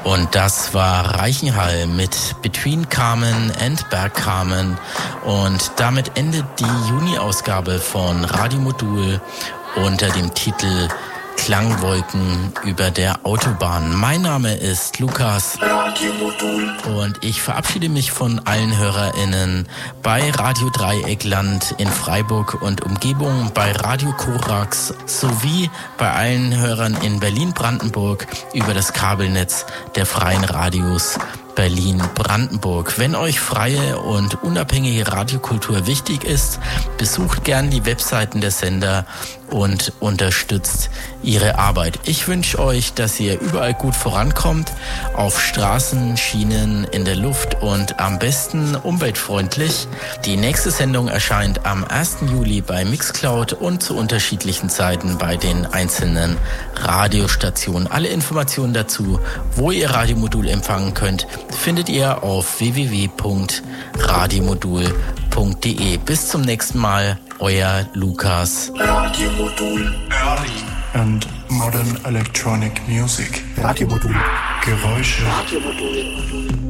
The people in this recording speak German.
Und das war Reichenhall mit Between Carmen and Berg Carmen. Und damit endet die Juni-Ausgabe von Radio Modul unter dem Titel Klangwolken über der Autobahn. Mein Name ist Lukas und ich verabschiede mich von allen HörerInnen bei Radio Dreieckland in Freiburg und Umgebung, bei Radio Korax sowie bei allen Hörern in Berlin-Brandenburg über das Kabelnetz der Freien Radios Berlin-Brandenburg. Wenn euch freie und unabhängige Radiokultur wichtig ist, besucht gern die Webseiten der Sender und unterstützt ihre Arbeit. Ich wünsche euch, dass ihr überall gut vorankommt, auf Straßen, Schienen, in der Luft und am besten umweltfreundlich. Die nächste Sendung erscheint am 1. Juli bei Mixcloud und zu unterschiedlichen Zeiten bei den einzelnen Radiostationen. Alle Informationen dazu, wo ihr Radiomodul empfangen könnt, findet ihr auf www.radiomodul.de. Bis zum nächsten Mal, euer Lukas. Radiomodul. Early and modern electronic music. Radiomodul. Geräusche. Radiomodul.